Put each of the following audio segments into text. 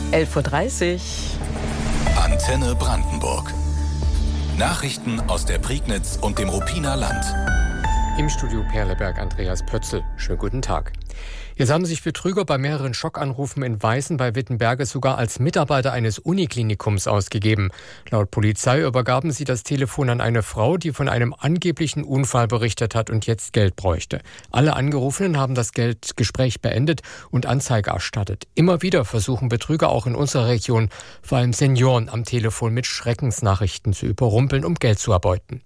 11:30 Uhr. Antenne Brandenburg. Nachrichten aus der Prignitz und dem Ruppiner Land. Im Studio Perleberg Andreas Pötzl. Schönen guten Tag. Jetzt haben sich Betrüger bei mehreren Schockanrufen in Weißen bei Wittenberge sogar als Mitarbeiter eines Uniklinikums ausgegeben. Laut Polizei übergaben sie das Telefon an eine Frau, die von einem angeblichen Unfall berichtet hat und jetzt Geld bräuchte. Alle Angerufenen haben das Gespräch beendet und Anzeige erstattet. Immer wieder versuchen Betrüger auch in unserer Region, vor allem Senioren am Telefon mit Schreckensnachrichten zu überrumpeln, um Geld zu erbeuten.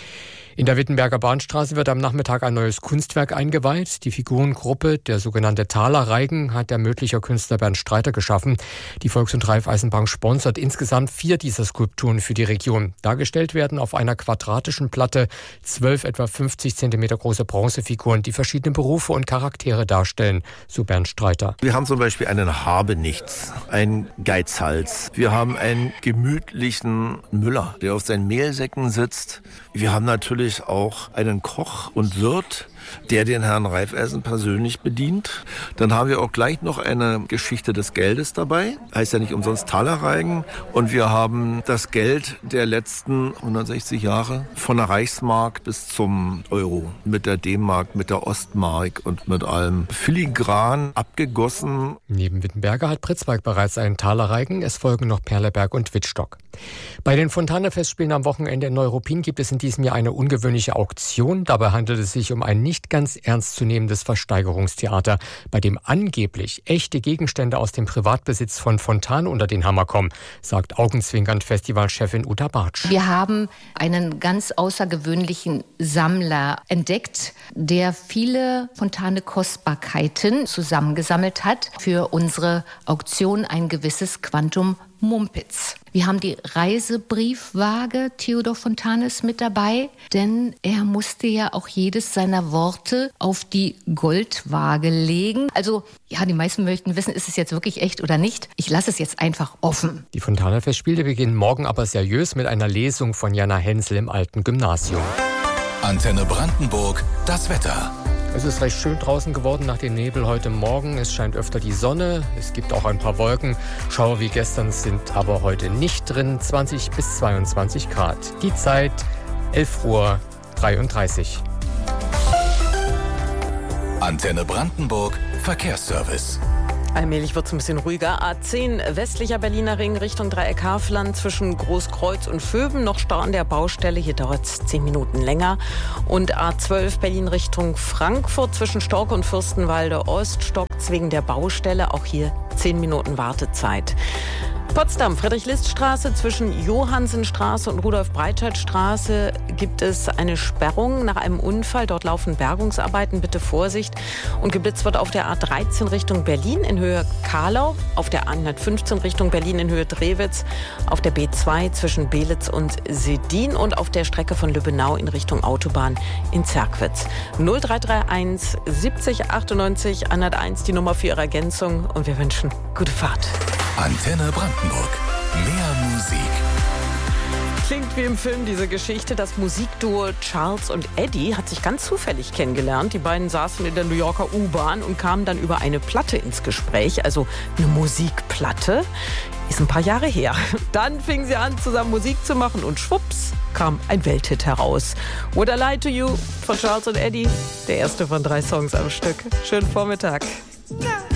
In der Wittenberger Bahnstraße wird am Nachmittag ein neues Kunstwerk eingeweiht. Die Figurengruppe, der sogenannte Thaler-Reigen, hat der Mödlicher Künstler Bernd Streiter geschaffen. Die Volks- und Raiffeisenbank sponsert insgesamt 4 dieser Skulpturen für die Region. Dargestellt werden auf einer quadratischen Platte 12 etwa 50 cm große Bronzefiguren, die verschiedene Berufe und Charaktere darstellen, so Bernd Streiter. Wir haben zum Beispiel einen Habenichts, einen Geizhals. Wir haben einen gemütlichen Müller, der auf seinen Mehlsäcken sitzt. Wir haben natürlich auch einen Koch und Wirt, der den Herrn Raiffeisen persönlich bedient. Dann haben wir auch gleich noch eine Geschichte des Geldes dabei. Heißt ja nicht umsonst Thaler-Reigen. Und wir haben das Geld der letzten 160 Jahre von der Reichsmark bis zum Euro. Mit der D-Mark, mit der Ostmark und mit allem filigran abgegossen. Neben Wittenberger hat Pritzwalk bereits einen Thaler-Reigen. Es folgen noch Perleberg und Wittstock. Bei den Fontane-Festspielen am Wochenende in Neuruppin gibt es in diesem Jahr eine ungewöhnliche Auktion. Dabei handelt es sich um ein nicht ganz ernstzunehmendes Versteigerungstheater, bei dem angeblich echte Gegenstände aus dem Privatbesitz von Fontane unter den Hammer kommen, sagt augenzwinkernd Festivalchefin Uta Bartsch. Wir haben einen ganz außergewöhnlichen Sammler entdeckt, der viele Fontane-Kostbarkeiten zusammengesammelt hat für unsere Auktion, ein gewisses Quantum Mumpitz. Wir haben die Reisebriefwaage Theodor Fontanes mit dabei, denn er musste ja auch jedes seiner Worte auf die Goldwaage legen. Also ja, die meisten möchten wissen, ist es jetzt wirklich echt oder nicht. Ich lasse es jetzt einfach offen. Die Fontane-Festspiele beginnen morgen aber seriös mit einer Lesung von Jana Hensel im Alten Gymnasium. Antenne Brandenburg, das Wetter. Es ist recht schön draußen geworden nach dem Nebel heute Morgen. Es scheint öfter die Sonne. Es gibt auch ein paar Wolken. Schauer wie gestern sind aber heute nicht drin. 20 bis 22 Grad. Die Zeit 11:33 Uhr. Antenne Brandenburg, Verkehrsservice. Allmählich wird es ein bisschen ruhiger. A10 westlicher Berliner Ring Richtung Dreieck Havelland zwischen Großkreuz und Vöben. Noch Stau an der Baustelle. Hier dauert es 10 Minuten länger. Und A12 Berlin Richtung Frankfurt zwischen Stork und Fürstenwalde Ost. Stockt's wegen der Baustelle. Auch hier 10 Minuten Wartezeit. Potsdam, Friedrich-List-Straße zwischen Johannsenstraße und Rudolf-Breitscheid-Straße gibt es eine Sperrung nach einem Unfall. Dort laufen Bergungsarbeiten, bitte Vorsicht. Und geblitzt wird auf der A13 Richtung Berlin in Höhe Kahlau, auf der A115 Richtung Berlin in Höhe Drewitz, auf der B2 zwischen Belitz und Sedin und auf der Strecke von Lübbenau in Richtung Autobahn in Zerkwitz. 0331 70 98 101 die Nummer für Ihre Ergänzung und wir wünschen gute Fahrt. Antenne Brandenburg. Mehr Musik. Klingt wie im Film diese Geschichte. Das Musikduo Charles und Eddie hat sich ganz zufällig kennengelernt. Die beiden saßen in der New Yorker U-Bahn und kamen dann über eine Platte ins Gespräch, also eine Musikplatte. Ist ein paar Jahre her. Dann fingen sie an, zusammen Musik zu machen und schwupps kam ein Welthit heraus. Would I Lie to You von Charles und Eddie. Der erste von 3 Songs am Stück. Schönen Vormittag.